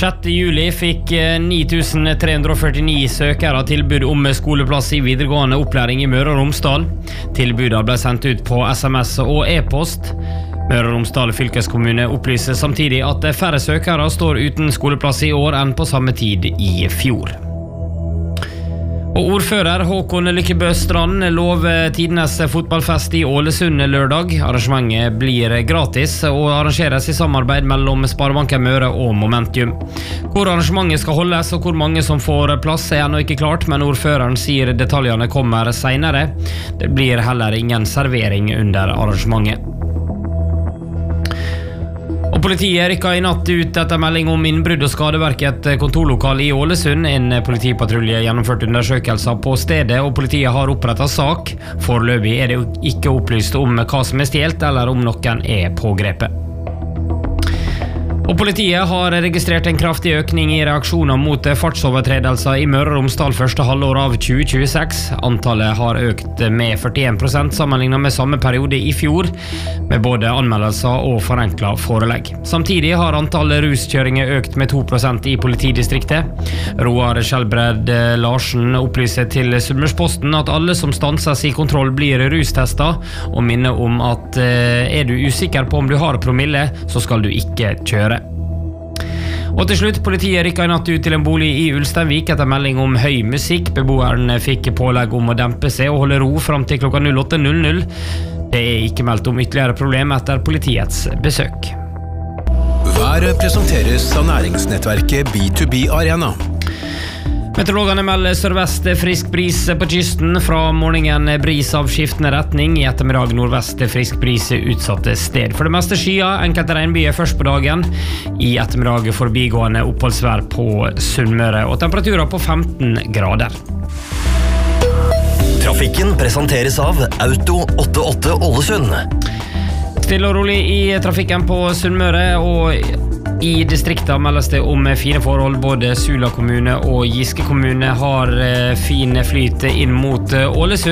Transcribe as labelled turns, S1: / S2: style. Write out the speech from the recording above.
S1: 6. juli fikk 9349 søkere tilbud om skoleplass i videregående opplæring i Møre og Romsdal. Tilbudet ble sendt ut på SMS og e-post. Møre og Romsdal fylkeskommune opplyser samtidig at færre søkere står uten skoleplass i år enn på samme tid i fjor. Og ordfører Håkon Lykkebø Strand lover tidenes fotballfest i Ålesund lørdag. Arrangementet blir gratis og arrangeres i samarbeid mellom Sparebanken Møre og Momentum. Hvor arrangementet skal holdes og hvor mange som får plass er ennå ikke klart, men ordføreren sier detaljene kommer senere. Det blir heller ingen servering under arrangementet. Og politiet rykket i natt ut etter melding om innbrudd og skadeverk i et kontorlokal i Ålesund. En politipatrulje gjennomførte undersøkelser på stedet, og politiet har opprettet sak. Foreløpig er det ikke opplyst om hva som er stjelt, eller om noen er pågrepet. Og politiet har registrert en kraftig økning i reaksjoner mot fartsovertredelser i Møre og Romsdal første halvår av 2026. Antallet har økt med 41% sammenlignet med samme periode i fjor, med både anmeldelser og forenklet forelegg. Samtidig har antallet ruskjøringer økt med 2% i politidistriktet. Roar Skjelbred Larsen opplyser til Sunnmørsposten at alle som stanses i kontroll blir rustestet, og minner om at er du usikker på om du har promille, så skal du ikke kjøre. Og til slutt, politiet rykket i natt ut til en bolig i Ulsteinvik etter melding om høy musikk. Beboeren fikk pålegg om å dempe seg og holde ro frem til klokka 08:00. Det er ikke meldt om ytterligere problem etter politiets besøk.
S2: Været presenteres av næringsnettverket B2B Arena.
S1: Meteorologene melder sørvest frisk bris på kysten. Fra morgenen bris av skiftende retning. I ettermiddag nordvest frisk bris utsatte sted. For det meste skyer, enkelte regnbyer først på dagen. I ettermiddag forbigående oppholdsvær på Sunnmøre og temperaturer på 15 grader.
S3: Trafikken presenteres av Auto 88 Ålesund.
S1: Stille og rolig i trafikken på Sunnmøre, og i distriktet meldes det om fine forhold. Både Sula kommune og Giske kommune har fin flyt inn mot Ålesund.